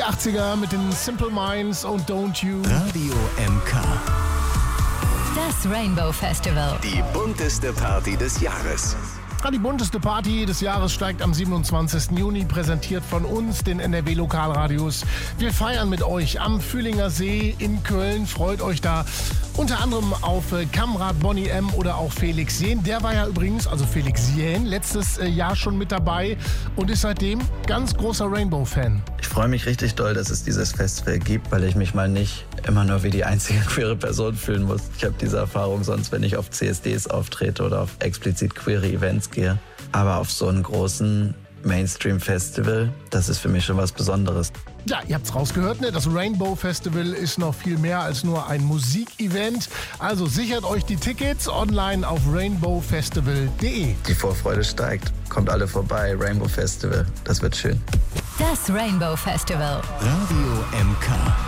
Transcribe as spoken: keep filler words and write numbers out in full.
achtziger mit den Simple Minds und Don't You. Radio M K. Das Rainbow Festival. Die bunteste Party des Jahres. Die bunteste Party des Jahres steigt am siebenundzwanzigsten Juni, präsentiert von uns, den N R W-Lokalradios. Wir feiern mit euch am Fühlinger See in Köln. Freut euch da unter anderem auf Kamrat Bonnie M. oder auch Felix Jähn. Der war ja übrigens, also Felix Jähn, letztes Jahr schon mit dabei und ist seitdem ganz großer Rainbow-Fan. Ich freue mich richtig doll, dass es dieses Festival gibt, weil ich mich mal nicht immer nur wie die einzige queere Person fühlen muss. Ich habe diese Erfahrung sonst, wenn ich auf C S Ds auftrete oder auf explizit queere Events gehe. Aber auf so einen großen Mainstream-Festival, das ist für mich schon was Besonderes. Ja, ihr habt's rausgehört, ne? Das Rainbow Festival ist noch viel mehr als nur ein Musikevent. Also sichert euch die Tickets online auf rainbow festival punkt de. Die Vorfreude steigt. Kommt alle vorbei, Rainbow Festival. Das wird schön. Das Rainbow Festival. Radio M K.